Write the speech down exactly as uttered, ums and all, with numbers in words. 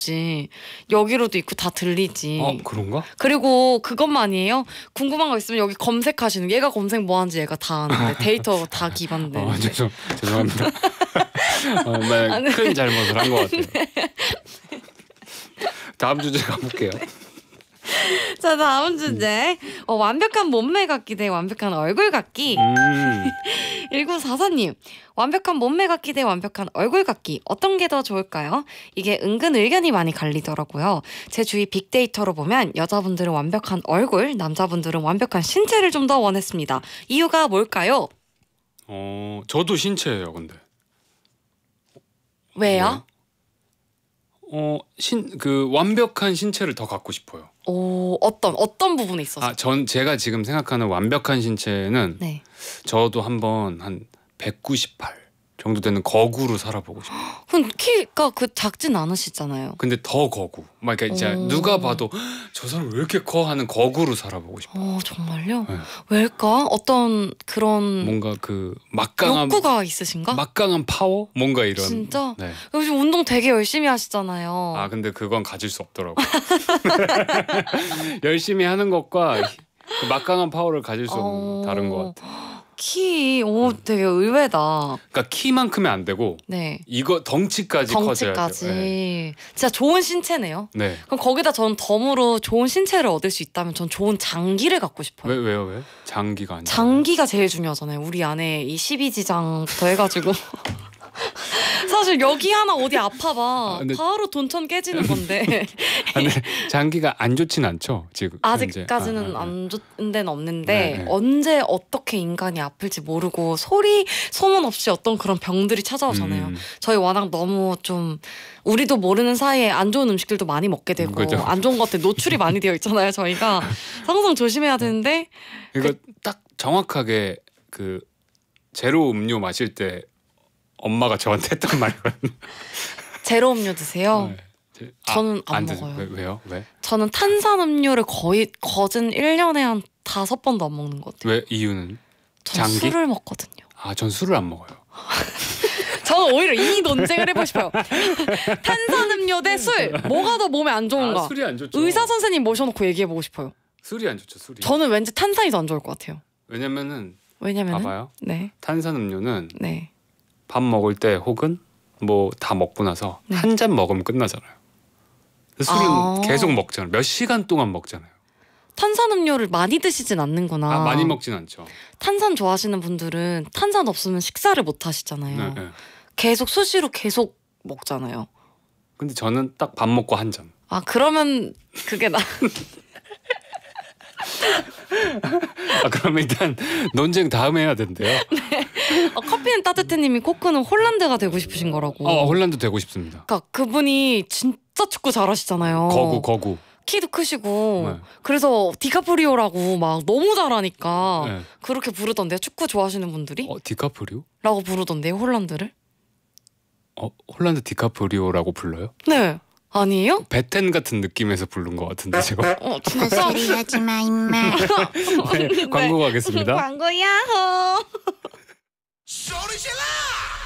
여기로도 있고 다 들리지. 어 그런가? 그리고 그것만이에요. 궁금한 거 있으면 여기 검색하시는 얘가 검색 뭐 하는지 얘가 다 아는데 데이터 다 기반돼. 어, 죄송 죄송합니다. 어, 나 큰 잘못을 한 것 같아요. 다음 주제 가볼게요. 자 다음 주제 어, 완벽한 몸매 갖기 대 완벽한 얼굴 갖기. 음. 일구사사님 완벽한 몸매 갖기 대 완벽한 얼굴 갖기 어떤 게 더 좋을까요? 이게 은근 의견이 많이 갈리더라고요. 제 주위 빅데이터로 보면 여자분들은 완벽한 얼굴, 남자분들은 완벽한 신체를 좀 더 원했습니다. 이유가 뭘까요? 어 저도 신체예요. 근데 왜요? 어신 그 완벽한 신체를 더 갖고 싶어요. 오 어떤 어떤 부분에 있어서? 아, 전 제가 지금 생각하는 완벽한 신체는 네. 저도 한번 한 백구십팔 정도 되는 거구로 살아보고 싶어요. 그럼 키가 그 작진 않으시잖아요. 근데 더 거구. 막 그러니까 이제 오. 누가 봐도 저 사람 왜 이렇게 커 하는 거구로 살아보고 싶어요. 어 정말요? 네. 왜일까? 어떤 그런 뭔가 그 막강한 욕구가 있으신가? 막강한 파워? 뭔가 이런. 진짜? 네. 요즘 운동 되게 열심히 하시잖아요. 아 근데 그건 가질 수 없더라고. 열심히 하는 것과 그 막강한 파워를 가질 수 없는 어... 다른 것 같아. 키, 오 되게 의외다. 그러니까 키만큼은 안 되고 네. 이거 덩치까지, 덩치까지. 커져야 돼요. 네. 진짜 좋은 신체네요. 네. 그럼 거기다 전 덤으로 좋은 신체를 얻을 수 있다면 전 좋은 장기를 갖고 싶어요. 왜 왜요 왜? 장기가 아니라. 장기가 제일 중요하잖아요. 우리 안에 이 십이지장부터 해가지고. 사실 여기 하나 어디 아파봐. 아, 근데... 바로 돈천 깨지는 건데. 아, 근데 장기가 안 좋진 않죠 지금. 아직까지는 아, 아, 안 좋은 데는 없는데 네, 네. 언제 어떻게 인간이 아플지 모르고 소리 소문 없이 어떤 그런 병들이 찾아오잖아요. 음. 저희 워낙 너무 좀 우리도 모르는 사이에 안 좋은 음식들도 많이 먹게 되고 그죠. 안 좋은 것들 노출이 많이 되어 있잖아요. 저희가 항상 조심해야 되는데 이거 그... 딱 정확하게 그 제로 음료 마실 때 엄마가 저한테 했던 말이거든요. 제로 음료 드세요? 네. 저는 아, 안, 안 먹어요. 왜, 왜요? 왜? 저는 탄산음료를 거의 거진 일 년에 한 다섯 번도 안 먹는 것 같아요. 왜? 이유는? 전 장기? 술을 먹거든요. 아, 전 술을 안 먹어요. 저는 오히려 이 논쟁을 해보고 싶어요. 탄산음료 대 술 뭐가 더 몸에 안 좋은가? 아, 술이 안 좋죠. 의사 선생님 모셔놓고 얘기해보고 싶어요. 술이 안 좋죠. 술이. 저는 왠지 탄산이 더 안 좋을 것 같아요. 왜냐면은 왜냐면은 봐봐요. 네. 탄산음료는 네. 밥 먹을 때 혹은 뭐 다 먹고 나서 네. 한 잔 먹으면 끝나잖아요. 술은 아. 계속 먹잖아요. 몇 시간 동안 먹잖아요. 탄산음료를 많이 드시진 않는구나. 아, 많이 먹진 않죠. 탄산 좋아하시는 분들은 탄산 없으면 식사를 못 하시잖아요. 네, 네. 계속 수시로 계속 먹잖아요. 근데 저는 딱 밥 먹고 한 잔. 아 그러면 그게 나. 아 그럼 일단 논쟁 다음에 해야 된대요. 네. 어, 커피는 따뜻해님이 코크는 홀란드가 되고 싶으신 거라고. 어 홀란드 되고 싶습니다. 그러니까 그분이 진짜 축구 잘하시잖아요. 거구 거구. 키도 크시고 네. 그래서 디카프리오라고 막 너무 잘하니까 네. 그렇게 부르던데요. 축구 좋아하시는 분들이? 어 디카프리오? 라고 부르던데요. 홀란드를? 어 홀란드 디카프리오라고 불러요? 네. 아니에요? 베텐 같은 느낌에서 부른 것 같은데 제가. 어 진짜? 헛소리하지 마 임마. 네, 광고 가겠습니다. 광고야. 소리 질러!